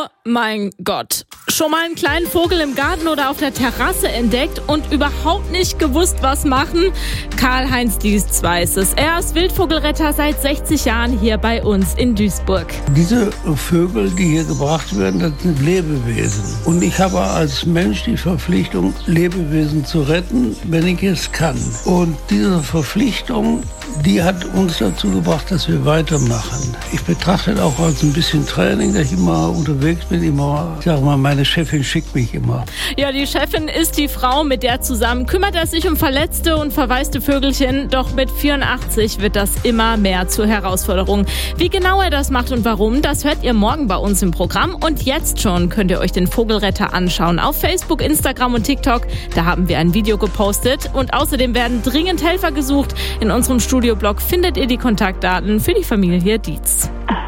mein Gott. Schon mal einen kleinen Vogel im Garten oder auf der Terrasse entdeckt und überhaupt nicht gewusst, was machen? Karl-Heinz Diest weiß es. Er ist Wildvogelretter seit 60 Jahren hier bei uns in Duisburg. Diese Vögel, die hier gebracht werden, das sind Lebewesen. Und ich habe als Mensch die Verpflichtung, Lebewesen zu retten, wenn ich es kann. Und diese Verpflichtung, die hat uns dazu gebracht, dass wir weitermachen. Ich betrachte es auch als ein bisschen Training, dass ich immer unterwegs bin. Ich sage mal, meine Chefin schickt mich immer. Ja, die Chefin ist die Frau, mit der zusammen kümmert er sich um verletzte und verwaiste Vögelchen. Doch mit 84 wird das immer mehr zur Herausforderung. Wie genau er das macht und warum, das hört ihr morgen bei uns im Programm. Und jetzt schon könnt ihr euch den Vogelretter anschauen. Auf Facebook, Instagram und TikTok. Da haben wir ein Video gepostet. Und außerdem werden dringend Helfer gesucht. In unserem Studioblog findet ihr die Kontaktdaten für die Familie Dietz.